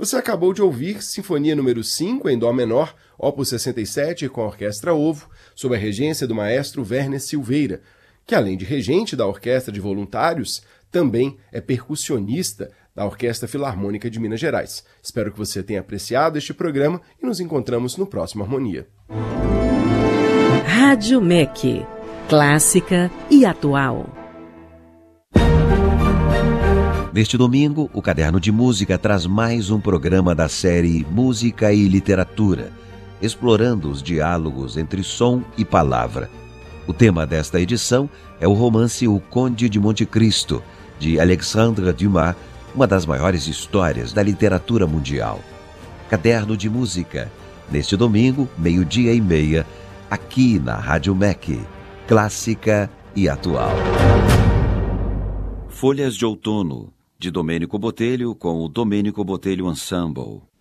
Você acabou de ouvir Sinfonia número 5 em Dó menor, Opus 67 com a Orquestra Ovo, sob a regência do maestro Werner Silveira, que além de regente da Orquestra de Voluntários, também é percussionista da Orquestra Filarmônica de Minas Gerais. Espero que você tenha apreciado este programa e nos encontramos no próximo Harmonia. Rádio MEC, clássica e atual. Neste domingo, o Caderno de Música traz mais um programa da série Música e Literatura, explorando os diálogos entre som e palavra. O tema desta edição é o romance O Conde de Monte Cristo, de Alexandre Dumas, uma das maiores histórias da literatura mundial. Caderno de Música, neste domingo, 12:30, aqui na Rádio MEC, clássica e atual. Folhas de Outono, de Domênico Botelho com o Domênico Botelho Ensemble.